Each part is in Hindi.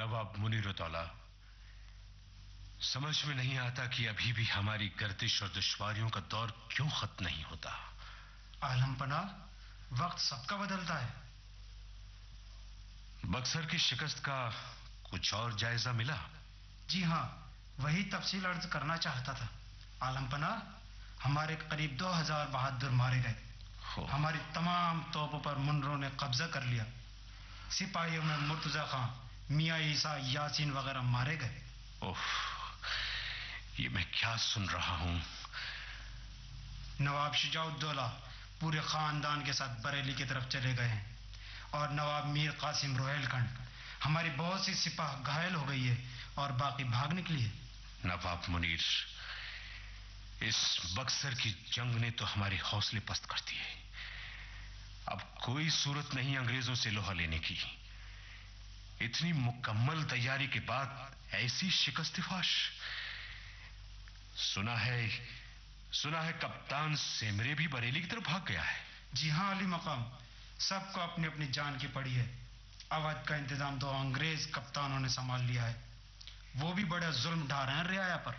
नवाब मुनीरुद्दौला, समझ में नहीं आता कि अभी भी हमारी गर्दिश और दुश्वारियों का दौर क्यों खत्म नहीं होता। आलमपना, वक्त सबका बदलता है। बक्सर की शिकस्त का कुछ और जायजा मिला? जी हां, वही तफसील अर्ज करना चाहता था। आलमपना, हमारे करीब 2000 बहादुर मारे गए। हमारी तमाम तोपों पर मुनरों ने कब्जा कर लिया। सिपाहियों में मुर्तजा खां, मियां ईसा, यासीन वगैरह मारे गए। ओह, ये मैं क्या सुन रहा हूं। नवाब शुजाउद्दौला पूरे खानदान के साथ बरेली की तरफ चले गए हैं और नवाब मीर कासिम रोहेलखंड, हमारी बहुत सी सिपाह घायल हो गई है और बाकी भाग निकली है। नवाब मुनीर, इस बक्सर की जंग ने तो हमारे हौसले पस्त कर दिए। अब कोई सूरत नहीं अंग्रेजों से लोहा लेने की। इतनी मुकम्मल तैयारी के बाद ऐसी शिकस्त-ए-फाश। सुना है कप्तान सेमरे भी बरेली की तरफ भाग गया है। जी हां अली मकाम, सबको अपनी अपनी जान की पड़ी है। अवध का इंतजाम तो अंग्रेज कप्तानों ने संभाल लिया है। वो भी बड़ा जुल्म ढा रहे हैं रियाया पर।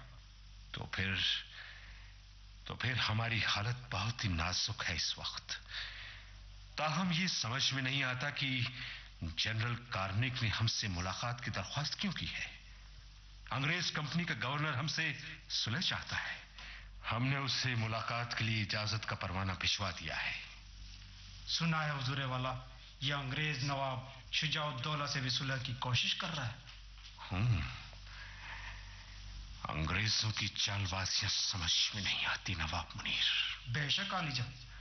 तो फिर हमारी हालत बहुत ही नाजुक है इस वक्त। ताहम ये समझ में नहीं आता कि जनरल कार्निक ने हमसे मुलाकात की दरख्वास्त क्यों की है। अंग्रेज कंपनी का गवर्नर हमसे सुलह चाहता है। हमने उससे मुलाकात के लिए इजाजत का परवाना भिजवा दिया है। सुना है हुजूर वाला, ये अंग्रेज नवाब शुजाउद्दौला से भी सुलह की कोशिश कर रहा है। अंग्रेजों की चालबाजियां समझ में नहीं आती नवाब मुनीर। बेशक आलीजा,